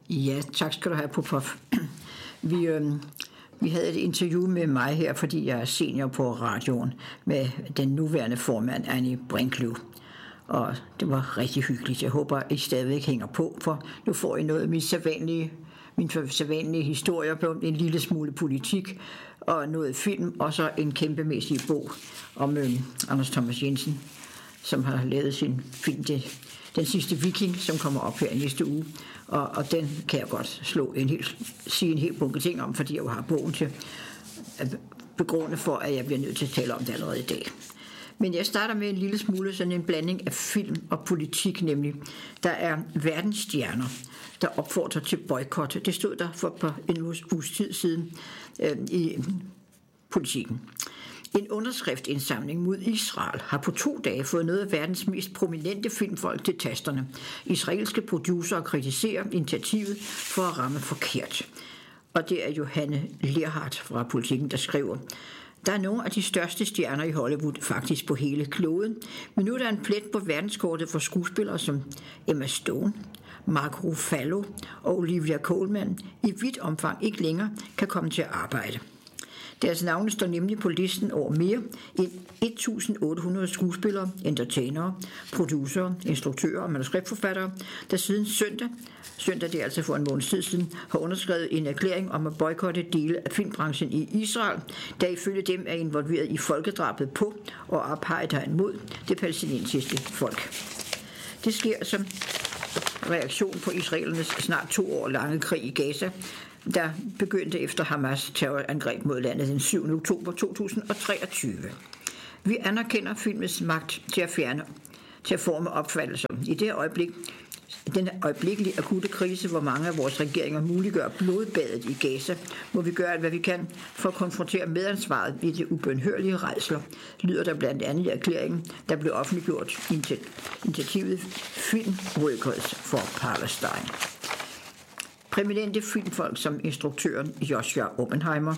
Ja, tak skal du have, Popov. Vi havde et interview med mig her, fordi jeg er senior på radioen, med den nuværende formand, Annie Brinklew. Og det var rigtig hyggeligt. Jeg håber, I stadigvæk hænger på, for nu får I noget af min sædvanlige historier på en lille smule politik, og noget film, og så en kæmpemæssig bog om Anders Thomas Jensen, som har lavet sin film, Den sidste viking, som kommer op her næste uge. Og den kan jeg godt sige en hel bunke ting om, fordi jeg jo har bogen til at begrunde for, at jeg bliver nødt til at tale om det allerede i dag. Men jeg starter med en lille smule sådan en blanding af film og politik, nemlig. Der er verdensstjerner, der opfordrer til boykot. Det stod der for en uges tid siden i Politiken. En underskriftindsamling mod Israel har på 2 dage fået noget af verdens mest prominente filmfolk til tasterne. Israelske producerer kritiserer initiativet for at ramme forkert. Og det er Johanne Lerhardt fra Politiken, der skriver: Der er nogle af de største stjerner i Hollywood faktisk på hele kloden, men nu er der en plet på verdenskortet for skuespillere som Emma Stone, Mark Ruffalo og Olivia Colman i vidt omfang ikke længere kan komme til at arbejde. Deres navne står nemlig på listen over mere end 1.800 skuespillere, entertainere, producerer, instruktører og manuskriptforfattere, der siden søndag det er altså for en måneds tid siden, har underskrevet en erklæring om at boykotte dele af filmbranchen i Israel, der ifølge dem er involveret i folkedrabet på og apartheiden mod det palæstinensiske folk. Det sker som reaktion på israelernes snart 2 år lange krig i Gaza, der begyndte efter Hamas terrorangreb mod landet den 7. oktober 2023. Vi anerkender filmens magt til at forme opfattelser. I det øjeblik, den øjeblikkelige akutte krise, hvor mange af vores regeringer muliggør blodbadet i Gaza, må vi gøre alt, hvad vi kan for at konfrontere medansvaret i de ubønhørlige rædsler, lyder der blandt andet i erklæringen, der blev offentliggjort initiativet Film Workers for Palestine. Prominente filmfolk som instruktøren Joshua Oppenheimer,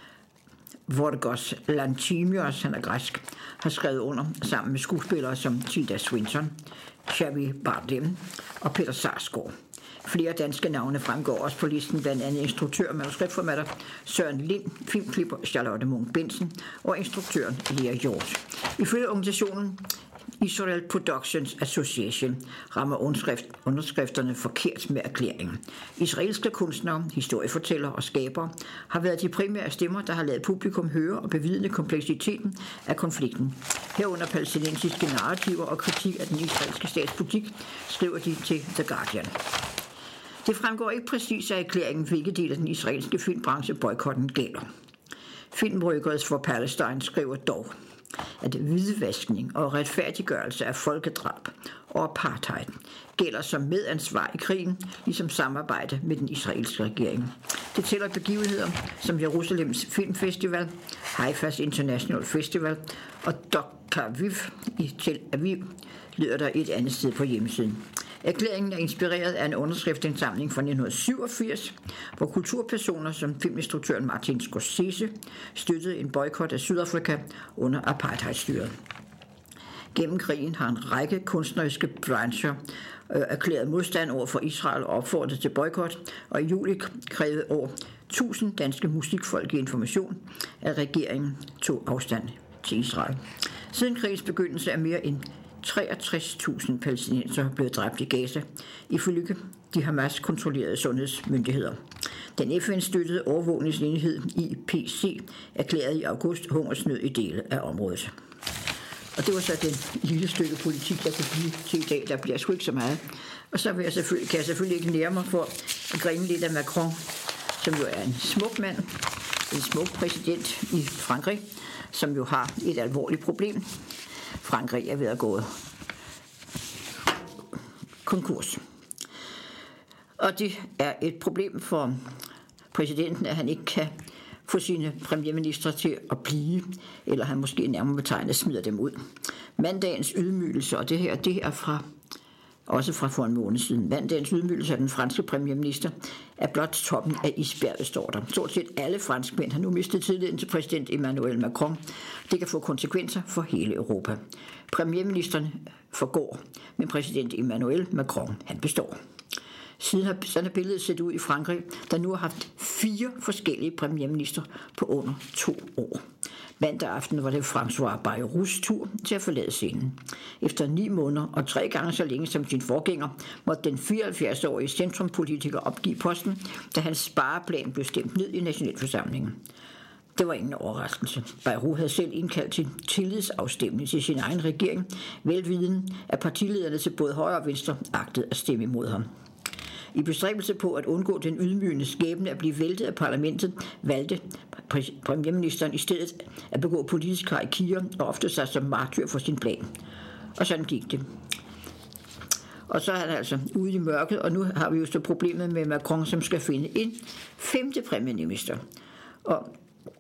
Vorgos Lanthimos, han er græsk, har skrevet under sammen med skuespillere som Tilda Swinton, Xavier Bardem og Peter Sarsgaard. Flere danske navne fremgår også på listen, blandt andet instruktør og manuskriptforfatter Søren Lind, filmklipper Charlotte Munch Bensen og instruktøren Lea Hjort. Ifølge organisationen Israel Productions Association rammer underskrifterne forkert med erklæringen. Israelske kunstnere, historiefortællere og skabere har været de primære stemmer, der har ladet publikum høre og bevidne kompleksiteten af konflikten. Herunder palæstinensiske narrativer og kritik af den israelske statspolitik, skriver de til The Guardian. Det fremgår ikke præcis af erklæringen, hvilke del af den israelske filmbranche boykotten gælder. Filmworkers for Palestine skriver dog, at hvidvaskning og retfærdiggørelse af folkedrab og apartheid gælder som medansvar i krigen, ligesom samarbejde med den israelske regering. Det tæller begivenheder som Jerusalems Filmfestival, Haifas International Festival og Dok-Aviv i Tel Aviv, lyder der et andet sted på hjemmesiden. Erklæringen er inspireret af en underskriftsindsamling fra 1987, hvor kulturpersoner som filminstruktøren Martin Scorsese støttede en boykot af Sydafrika under apartheidstyret. Gennem krigen har en række kunstneriske brancher erklæret modstand over for Israel og opfordret til boykot, og i juli krævede over 1000 danske musikfolk i Information, at regeringen tog afstand til Israel. Siden krigens begyndelse er mere end 63.000 palæstinenser blevet dræbt i Gaza, ifølge de Hamas-kontrollerede sundhedsmyndigheder. Den FN-støttede overvågningsenhed IPC erklærede i august hungersnød i dele af området. Og det var så den lille stykke politik, der kunne blive til i dag. Der bliver sgu ikke så meget. Og så kan jeg selvfølgelig ikke nære mig for at grine lidt af Macron, som jo er en smuk mand, en smuk præsident i Frankrig, som jo har et alvorligt problem. Frankrig er ved at gå konkurs. Og det er et problem for præsidenten, at han ikke kan få sine premierministre til at blive, eller han måske nærmere betegnet smider dem ud. Mandagens ydmygelse, og det er også fra for en måned siden. Mandagens ydmygelse af den franske premierminister er blot toppen af isbjerget, står der. Stort set alle franskmænd har nu mistet tilliden til præsident Emmanuel Macron. Det kan få konsekvenser for hele Europa. Premierministeren forgår, men præsident Emmanuel Macron, han består. Sådan er billedet set ud i Frankrig, der nu har haft 4 forskellige premierminister på under 2 år. Mandag aften var det François Bayrous tur til at forlade scenen. Efter 9 måneder og 3 gange så længe som sin forgænger, måtte den 74-årige centrumpolitiker opgive posten, da hans spareplan blev stemt ned i nationalforsamlingen. Det var ingen overraskelse. Bayrou havde selv indkaldt til tillidsafstemning til sin egen regering, velvidende at partilederne til både højre og venstre agtede at stemme imod ham. I bestræbelse på at undgå den ydmygende skæbne at blive væltet af parlamentet, valgte premierministeren i stedet at begå politisk karikere og ofte sig som martyr for sin plan. Og sådan gik det. Og så er han altså ude i mørket, og nu har vi jo så problemet med Macron, som skal finde en 5. premierminister. Og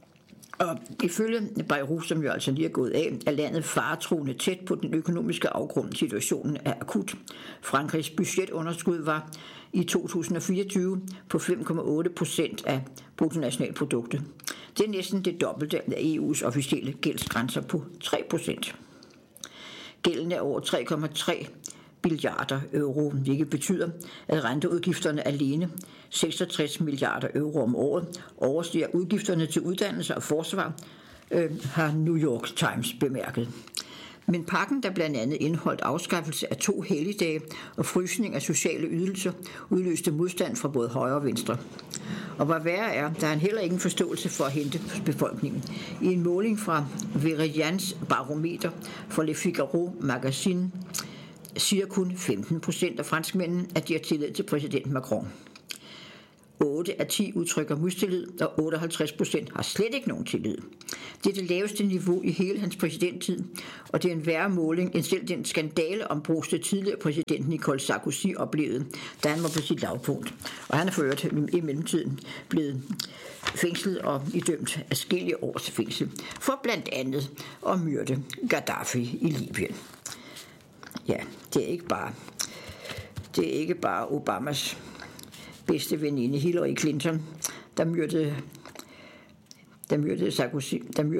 ifølge Bayrou, som jo altså lige er gået af, er landet faretruende tæt på den økonomiske afgrund. Situationen er akut. Frankrigs budgetunderskud var i 2024 på 5,8% af bruttonationalproduktet. Det er næsten det dobbelte af EU's officielle gældsgrænser på 3%. Gælden er over 3,3 milliarder euro, hvilket betyder, at renteudgifterne alene 66 milliarder euro om året overstiger udgifterne til uddannelse og forsvar, har New York Times bemærket. Men pakken, der blandt andet indeholdt afskaffelse af 2 helligdage og frysning af sociale ydelser, udløste modstand fra både højre og venstre. Og hvad værre er, der er han heller ingen forståelse for at hente befolkningen. I en måling fra Verians barometer for Le Figaro Magazine siger kun 15% af franskmændene, at de har tillid til præsident Macron. 8 af 10 udtrykker mistillid, og 58% har slet ikke nogen tillid. Det er det laveste niveau i hele hans præsidenttid, og det er en værre måling end selv den skandale om bruste tidligere præsident Nicolas Sarkozy oplevede, da han var på sit lavpunkt. Og han er for øvrigt i mellemtiden blevet fængslet og idømt adskillige års fængsel for blandt andet at myrde Gaddafi i Libyen. Ja, det er ikke bare Obamas bedste veninde Hillary Clinton, der myrdede Sarkozy,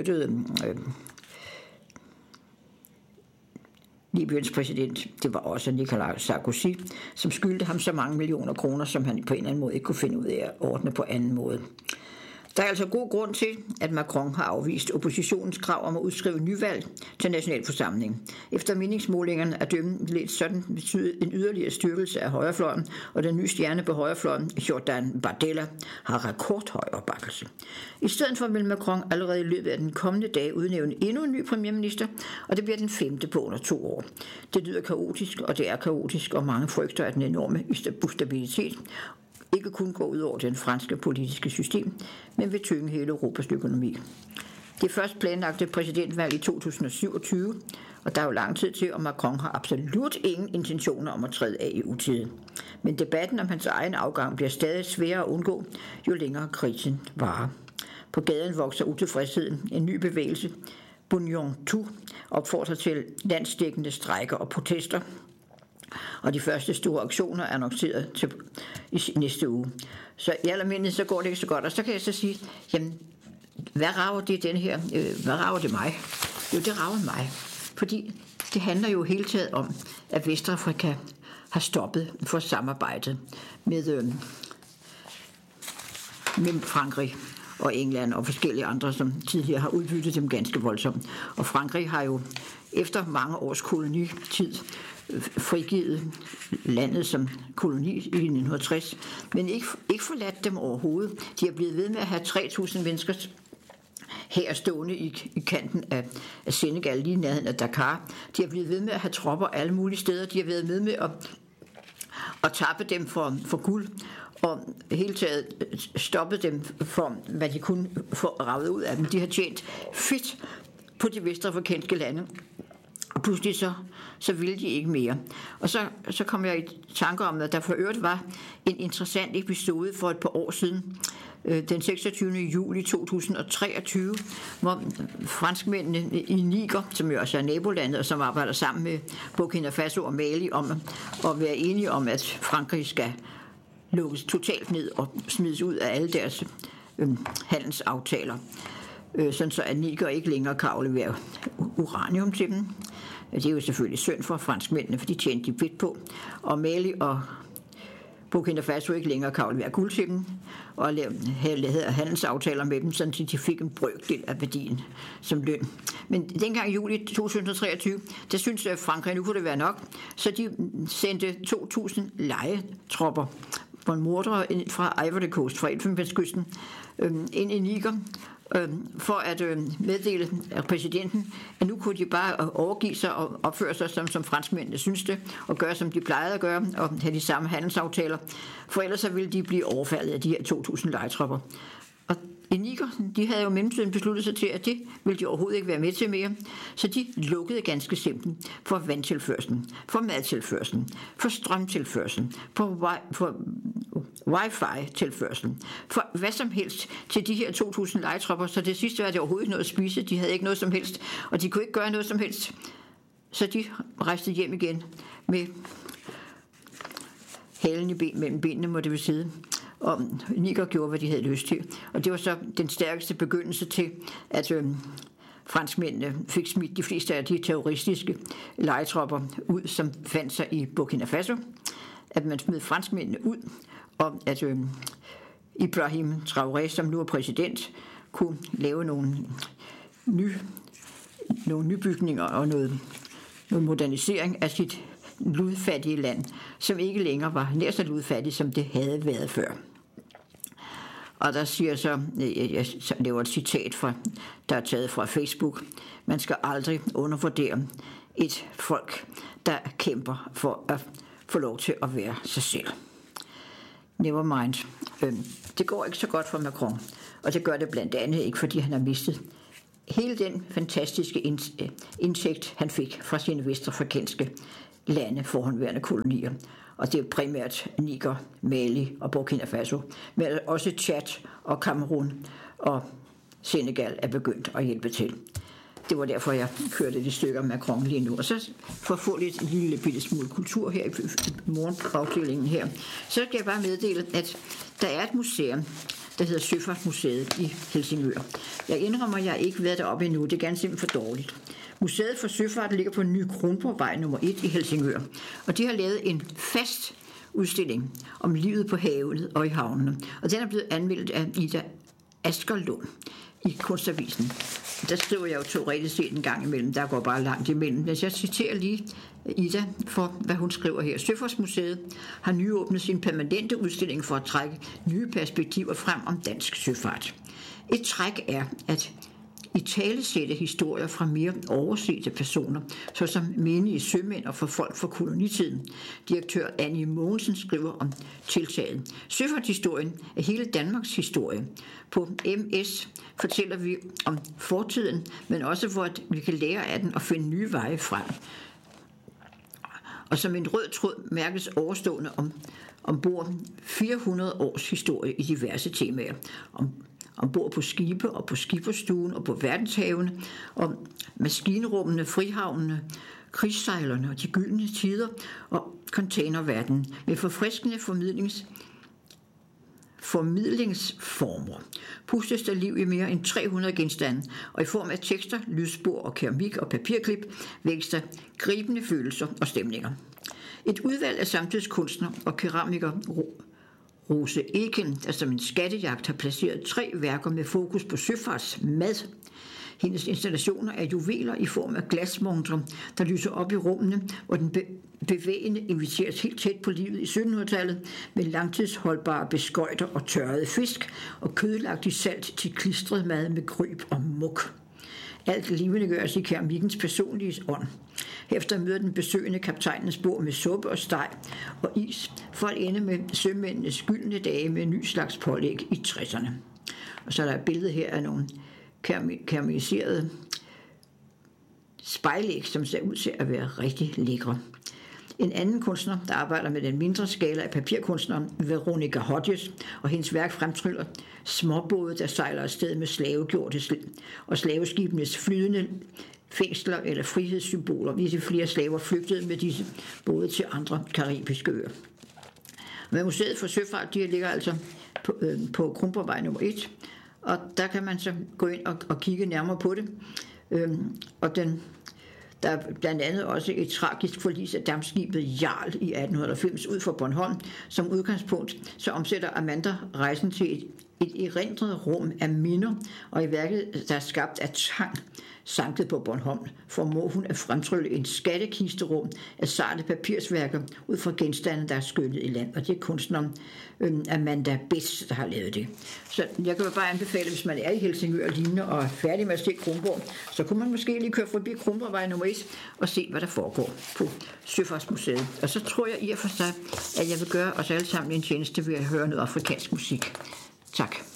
Libyens præsident. Det var også Nicolas Sarkozy, som skyldte ham så mange millioner kroner, som han på en eller anden måde ikke kunne finde ud af at ordne på anden måde. Der er altså god grund til, at Macron har afvist oppositionens krav om at udskrive nyvalg til nationalforsamlingen. Efter meningsmålingerne er dømmen lidt sådan betydet en yderligere styrkelse af højrefløjen, og den nye stjerne på højrefløjen, Jordan Bardella, har rekordhøj opbakkelse. I stedet for vil Macron allerede i løbet af den kommende dag udnævne endnu en ny premierminister, og det bliver den 5. på under 2 år. Det lyder kaotisk, og det er kaotisk, og mange frygter af den enorme ustabilitet ikke kun går ud over den franske politiske system, men vil tynge hele Europas økonomi. Det er først planlagte præsidentvalg i 2027, og der er jo lang tid til, og Macron har absolut ingen intentioner om at træde af i utide. Men debatten om hans egen afgang bliver stadig sværere at undgå, jo længere krisen varer. På gaden vokser utilfredsheden. En ny bevægelse, Bunion Tout, opfordrer til landsdækkende strejker og protester, og de første store aktioner er annonceret i næste uge. Så i almindelighed så går det ikke så godt, og så kan jeg så sige, jamen, hvad rager det mig? Jo, det rager mig, fordi det handler jo hele taget om, at Vestafrika har stoppet for samarbejdet med Frankrig og England og forskellige andre, som tidligere har udbyttet dem ganske voldsomt. Og Frankrig har jo efter mange års kolonitid frigivet landet som koloni i 1960, men ikke forladt dem overhovedet. De er blevet ved med at have 3.000 mennesker her stående i kanten af Senegal, lige nærheden af Dakar. De er blevet ved med at have tropper alle mulige steder. De har været med at tappe dem for guld, og hele taget stoppet dem for, hvad de kunne få ravet ud af dem. De har tjent fedt på de vestafrikanske lande, og pludselig så ville de ikke mere. Og så kom jeg i tanker om, at der for øvrigt var en interessant episode for et par år siden, den 26. juli 2023, hvor franskmændene i Niger, som jo også er nabolandet, og som arbejder sammen med Burkina Faso og Mali om at være enige om, at Frankrig skal lukkes totalt ned og smides ud af alle deres handelsaftaler, sådan så at Niger ikke længere kan aflevere uranium til dem. Det er jo selvfølgelig synd for franskmændene, for de tjente de fedt på. Og Mali Burkina Faso ikke længere kan aflevere guld til dem, og havde handelsaftaler med dem, så de fik en brøkdel af værdien som løn. Men dengang i juli 2023, der syntes Frankrig, nu kunne det være nok, så de sendte 2.000 lejetropper på en mordere fra Ivory Coast, fra Elfenbenskysten, ind i Niger, for at meddele af præsidenten, at nu kunne de bare overgive sig og opføre sig, som franskmændene synes det, og gøre, som de plejede at gøre, og have de samme handelsaftaler, for ellers så ville de blive overfaldet af de her 2.000 lejetropper. Og i Niger, de havde jo i mellemtiden besluttet sig til, at det ville de overhovedet ikke være med til mere, så de lukkede ganske simpelt for vandtilførslen, for madtilførslen, for strømtilførslen, for wifi-tilførslen, for hvad som helst til de her 2.000 lejetropper, så det sidste var det overhovedet ikke noget at spise, de havde ikke noget som helst, og de kunne ikke gøre noget som helst, så de rejste hjem igen med halen mellem benene, må det vil sige. Og Niger gjorde, hvad de havde lyst til. Og det var så den stærkeste begyndelse til, at franskmændene fik smidt de fleste af de terroristiske lejetropper ud, som fandt sig i Burkina Faso. At man smed franskmændene ud, og at Ibrahim Traoré, som nu er præsident, kunne lave nogle nybygninger og noget modernisering af sit ludfattige land, som ikke længere var nær så ludfattigt, som det havde været før. Og der siger så, det var et citat, der er taget fra Facebook, man skal aldrig undervurdere et folk, der kæmper for at få lov til at være sig selv. Never mind. Det går ikke så godt for Macron, og det gør det blandt andet ikke, fordi han har mistet hele den fantastiske indtægt, han fik fra sine vestafrikanske lande forhåndværende kolonier. Og det er primært Niger, Mali og Burkina Faso, men også Tchad og Cameroun og Senegal er begyndt at hjælpe til. Det var derfor, jeg kørte de stykker Macron lige nu. Og så for at få lidt en lille bitte smule kultur her i morgenafdelingen her, så kan jeg bare meddele, at der er et museum, der hedder Søfartsmuseet i Helsingør. Jeg indrømmer, at jeg ikke været deroppe endnu. Det er ganske simpelthen for dårligt. Museet for Søfart ligger på Ny Kronborgvej nummer 1 i Helsingør. Og de har lavet en fast udstilling om livet på havet og i havnene. Og den er blevet anmeldt af Ida Askerlund i Kunstavisen. Der skriver jeg jo teoretisk set en gang imellem, der går bare langt imellem. Men jeg citerer lige Ida for, hvad hun skriver her. Søfartsmuseet har nyåbnet sin permanente udstilling for at trække nye perspektiver frem om dansk søfart. Et træk er at italesætte historier fra mere oversete personer, såsom menige sømænd og for folk fra kolonitiden. Direktør Annie Mogensen skriver om tiltaget. Søfartshistorien er hele Danmarks historie. På MS fortæller vi om fortiden, men også hvor vi kan lære af den og finde nye veje frem. Og som en rød tråd mærkes overstående ombord 400 års historie i diverse temaer. Ombord på skibe og på skipperstuen og på verdenshavene, og maskinrummene, frihavnene, krigssejlerne og de gyldne tider og containerverdenen med forfriskende formidlingsformer. Pustes der liv i mere end 300 genstande, og i form af tekster, lydspor og keramik og papirklip vækkes der gribende følelser og stemninger. Et udvalg af samtidskunstner og keramiker Rose Eken, der som en skattejagt har placeret 3 værker med fokus på søfartsmad. Hendes installationer er juveler i form af glasmontre, der lyser op i rummene, hvor den bevægende inviteres helt tæt på livet i 1700-tallet med langtidsholdbare beskøjter og tørrede fisk og kødlagt i salt til klistret mad med kryb og muk. Alt levende gøres i keramikkens personlige ånd. Efter møder den besøgende kaptajnens bord med suppe og steg og is, for at ende med sømændenes gyldne dage med en ny slags pålæg i 60'erne. Og så er der et billede her af nogle keramiserede spejlæg, som ser ud til at være rigtig lækre. En anden kunstner, der arbejder med den mindre skala af papirkunstneren, Veronica Hodges, og hendes værk fremtryller småbåde, der sejler afsted med slavegjorte og slaveskibenes flydende fængsler eller frihedssymboler, hvis flere slaver flygtede med disse både til andre karibiske øer. Men Museet for Søfart, de ligger altså på Kronborgvej nummer 1, og der kan man så gå ind og kigge nærmere på det. Og Der er blandt andet også et tragisk forlis af dampskibet Jarl i 1890 ud for Bornholm. Som udgangspunkt så omsætter Amanda rejsen til et erindret rum af minder, og i værket, der er skabt af tang, sanket på Bornholm, formår hun at fremtrylle en skattekisterum af sarte papirsværker ud fra genstande, der er skyllet i land, og det er kunstneren Amanda Bess, der har lavet det. Så jeg kan jo bare anbefale, hvis man er i Helsingør og lignende og er færdig med at se Kronborg, så kunne man måske lige køre forbi Kronborgvej nummer 1 og se, hvad der foregår på Søfartsmuseet. Og så tror jeg i og for sig, at jeg vil gøre os alle sammen en tjeneste ved at høre noget afrikansk musik. Tak.